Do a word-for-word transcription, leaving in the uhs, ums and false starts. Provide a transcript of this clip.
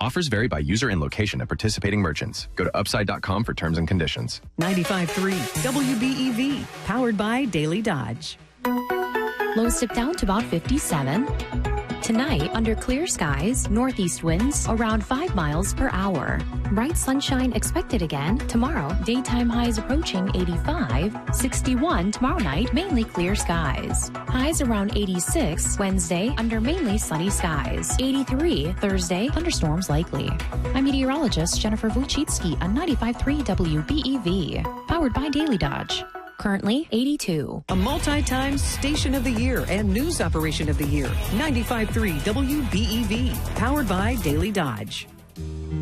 Offers vary by user and location at participating merchants. Go to upside dot com for terms and conditions. ninety-five point three W B E V, powered by Daily Dodge. Lows dip down to about fifty-seven. Tonight, under clear skies, northeast winds around five miles per hour. Bright sunshine expected again tomorrow. Daytime highs approaching eighty-five. sixty-one tomorrow night, mainly clear skies. Highs around eighty-six Wednesday, under mainly sunny skies. eighty-three Thursday, thunderstorms likely. I'm meteorologist Jennifer Wojcicki on ninety-five point three W B E V, powered by Daily Dodge. Currently eighty-two. A multi-time Station of the Year and News Operation of the Year. ninety-five point three W B E V, powered by Daily Dodge.